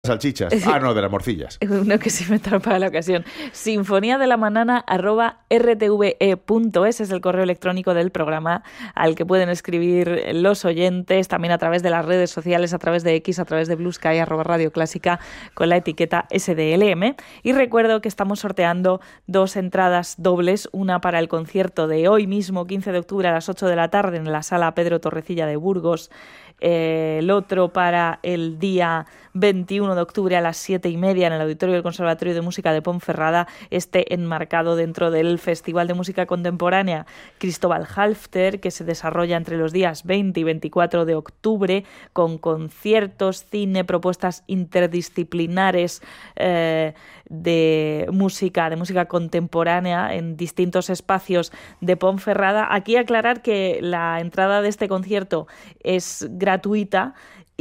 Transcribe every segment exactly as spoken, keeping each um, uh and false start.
salchichas. Ah, no, de las morcillas. Uno que se inventaron para la ocasión. Sinfonía de la manana arroba r t v e punto es es el correo electrónico del programa al que pueden escribir los oyentes, también a través de las redes sociales, a través de X, a través de Blue Sky, arroba Radio Clásica, con la etiqueta S D L M. Y recuerdo que estamos sorteando dos entradas dobles, una para el concierto de hoy mismo, quince de octubre a las ocho de la tarde, en la Sala Pedro Torrecilla de Burgos, eh, el otro para el día veintiuno de octubre a las siete y media en el Auditorio del Conservatorio de Música de Ponferrada, este enmarcado dentro del Festival de Música Contemporánea Cristóbal Halfter, que se desarrolla entre los días veinte y veinticuatro de octubre, con conciertos, cine, propuestas interdisciplinares eh, de música, de música contemporánea en distintos espacios de Ponferrada. Aquí aclarar que la entrada de este concierto es gratuita,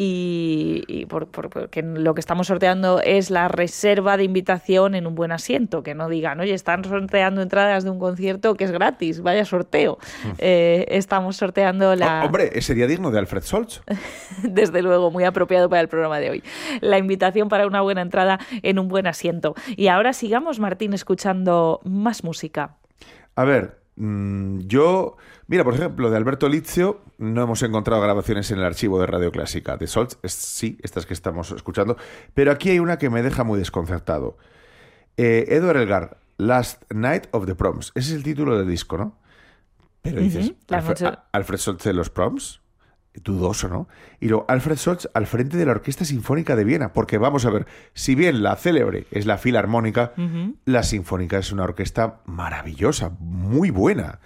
y, y por, por, porque lo que estamos sorteando es la reserva de invitación en un buen asiento, que no digan, oye, están sorteando entradas de un concierto que es gratis, vaya sorteo. Mm. Eh, estamos sorteando la... Oh, hombre, sería digno de Alfred Solz. Desde luego, muy apropiado para el programa de hoy. La invitación para una buena entrada en un buen asiento. Y ahora sigamos, Martín, escuchando más música. A ver, mmm, yo... Mira, por ejemplo, de Alberto Lizio no hemos encontrado grabaciones en el archivo de Radio Clásica. De Solz, es, sí, estas que estamos escuchando. Pero aquí hay una que me deja muy desconcertado. Eh, Edward Elgar, Last Night of the Proms. Ese es el título del disco, ¿no? Pero dices, uh-huh. Alfred, noche... Alfred Solz de los Proms, dudoso, ¿no? Y luego Alfred Solz al frente de la Orquesta Sinfónica de Viena. Porque vamos a ver, si bien la célebre es la Filarmónica, uh-huh. la Sinfónica es una orquesta maravillosa, muy buena.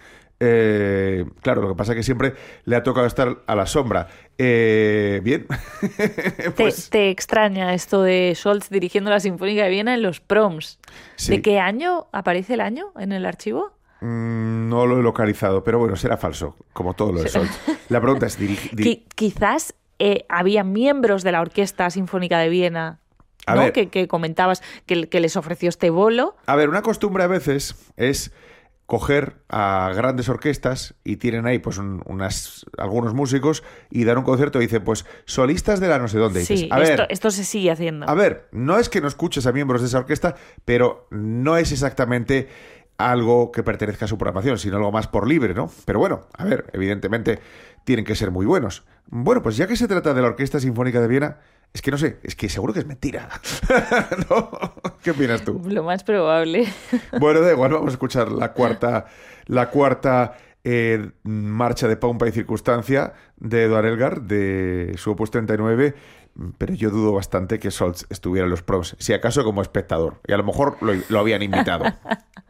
Eh, claro, lo que pasa es que siempre le ha tocado estar a la sombra. Eh, bien. pues... ¿Te, ¿Te extraña esto de Solz dirigiendo la Sinfónica de Viena en los Proms? Sí. ¿De qué año aparece el año en el archivo? Mm, no lo he localizado, pero bueno, será falso, como todo lo de Solz. La pregunta es... Diri- dir- Quizás eh, había miembros de la Orquesta Sinfónica de Viena, ¿no? Ver, que, que comentabas que, que les ofreció este bolo. A ver, una costumbre a veces es... coger a grandes orquestas y tienen ahí pues un, unas, algunos músicos y dar un concierto y dicen, pues, solistas de la no sé dónde. Y sí, dices, a esto, ver, esto se sigue haciendo. A ver, no es que no escuches a miembros de esa orquesta, pero no es exactamente algo que pertenezca a su programación, sino algo más por libre, ¿no? Pero bueno, a ver, evidentemente tienen que ser muy buenos. Bueno, pues ya que se trata de la Orquesta Sinfónica de Viena, es que no sé, es que seguro que es mentira. ¿No? ¿Qué opinas tú? Lo más probable. Bueno, da igual, vamos a escuchar la cuarta, la cuarta eh, marcha de pompa y circunstancia de Edward Elgar, de su opus treinta y nueve, pero yo dudo bastante que Solz estuviera en los Proms, si acaso como espectador, y a lo mejor lo, lo habían invitado.